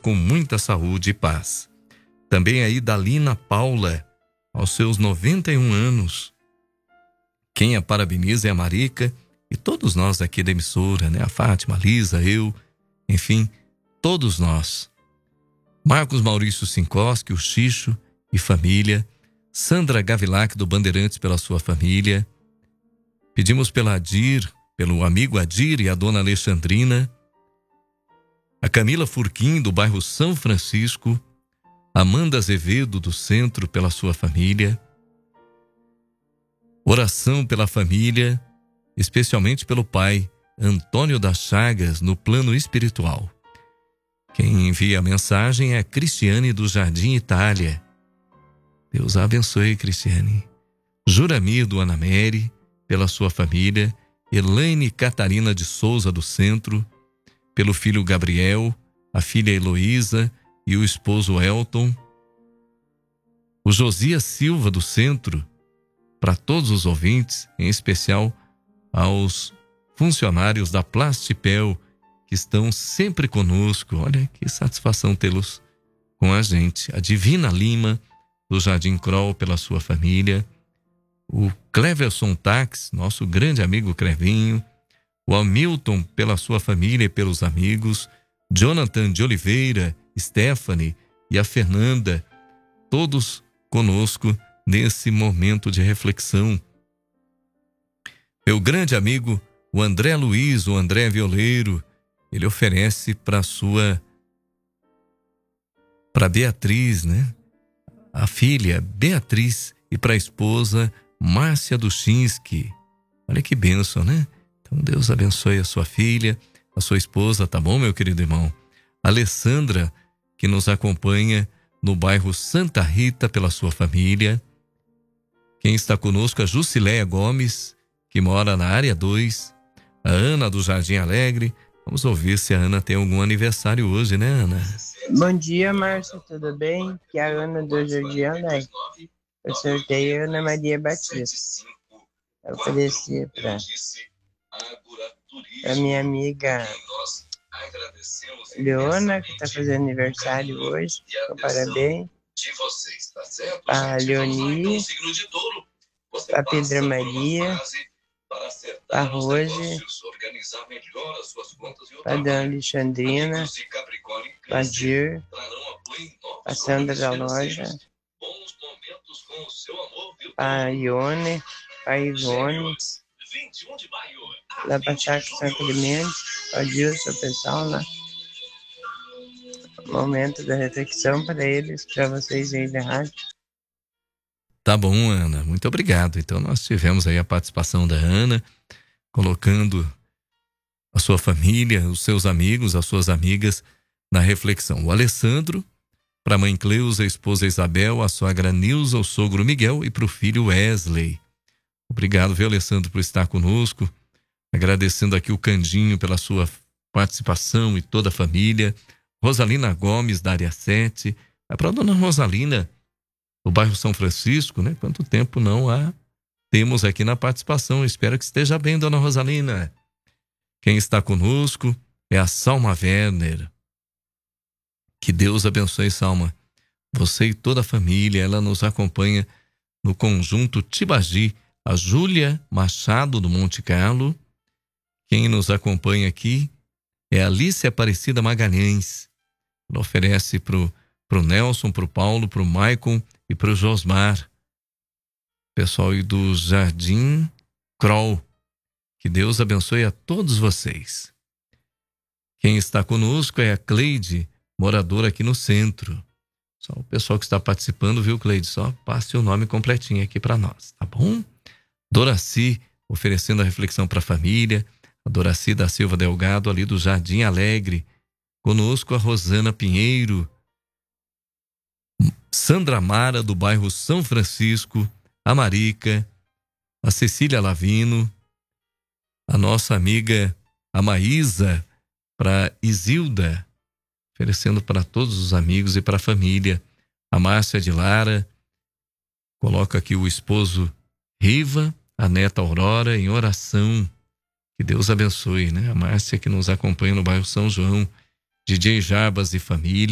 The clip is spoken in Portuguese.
com muita saúde e paz. Também aí Dalina Paula, aos seus 91 anos. Quem a parabeniza é a Marica e todos nós aqui da emissora, né? A Fátima, a Lisa, eu, enfim, todos nós. Marcos Maurício Sinkoski, o Xixo e família. Sandra Gavilac do Bandeirantes pela sua família. Pedimos pela Adir, pelo amigo Adir e a dona Alexandrina. A Camila Furquim do bairro São Francisco. Amanda Azevedo do Centro pela sua família. Oração pela família, especialmente pelo pai Antônio das Chagas no plano espiritual. Quem envia a mensagem é a Cristiane do Jardim Itália. Deus a abençoe, Cristiane. Juramir do Anamere, pela sua família. Elaine Catarina de Souza do Centro, pelo filho Gabriel, a filha Heloísa e o esposo Elton. O Josias Silva do Centro, para todos os ouvintes, em especial aos funcionários da Plastipel, que estão sempre conosco. Olha que satisfação tê-los com a gente. A Divina Lima, do Jardim Kroll, pela sua família. O Cleverson Tax, nosso grande amigo Clevinho. O Hamilton, pela sua família e pelos amigos. Jonathan de Oliveira, Stephanie e a Fernanda, todos conosco nesse momento de reflexão. Meu grande amigo, o André Luiz, o André Violeiro, ele oferece para Beatriz, né? A filha Beatriz e para a esposa Márcia Duchinski. Olha que bênção, né? Então Deus abençoe a sua filha, a sua esposa, tá bom, meu querido irmão? Alessandra, que nos acompanha no bairro Santa Rita pela sua família. Quem está conosco é a Jusileia Gomes, que mora na área 2. A Ana do Jardim Alegre. Vamos ouvir se a Ana tem algum aniversário hoje, né, Ana? Bom dia, Márcia, tudo bem? Que é a Ana do Jardim Alegre. Eu sorteio a Ana Maria Batista. Eu ofereci para minha amiga Leona, que está fazendo aniversário hoje. Então, parabéns. A Leoni, a Pedra Maria, a Rose, a Dona Alexandrina, a Dir, a Sandra da Loja, a Ione, a Ivone, da Pachaca São Clemente, a Dilson, o pessoal lá. Momento da reflexão para eles, para vocês aí da rádio. Tá bom, Ana, muito obrigado. Então nós tivemos aí a participação da Ana, colocando a sua família, os seus amigos, as suas amigas na reflexão. O Alessandro, para a mãe Cleusa, a esposa Isabel, a sogra Nilza, o sogro Miguel e para o filho Wesley. Obrigado, viu, Alessandro, por estar conosco. Agradecendo aqui o Candinho pela sua participação e toda a família. Rosalina Gomes, da área 7. Vai para a dona Rosalina, do bairro São Francisco, né? Quanto tempo não a temos aqui na participação. Espero que esteja bem, dona Rosalina. Quem está conosco é a Salma Werner. Que Deus abençoe, Salma. Você e toda a família. Ela nos acompanha no conjunto Tibagi. A Júlia Machado, do Monte Carlo. Quem nos acompanha aqui é a Alice Aparecida Magalhães. Ela oferece pro Nelson, pro Paulo, pro Maicon e pro Josmar. Pessoal aí do Jardim Kroll. Que Deus abençoe a todos vocês. Quem está conosco é a Cleide, moradora aqui no centro. Só o pessoal que está participando, viu, Cleide? Só passe o nome completinho aqui para nós, tá bom? Doraci, oferecendo a reflexão para a família. A Doraci da Silva Delgado, ali do Jardim Alegre. Conosco a Rosana Pinheiro. Sandra Mara, do bairro São Francisco. A Marica. A Cecília Lavino. A nossa amiga, a Maísa, para Isilda. Oferecendo para todos os amigos e para a família. A Márcia de Lara. Coloca aqui o esposo Riva, a neta Aurora, em oração. Que Deus abençoe, né? A Márcia, que nos acompanha no bairro São João. DJ Jarbas e família.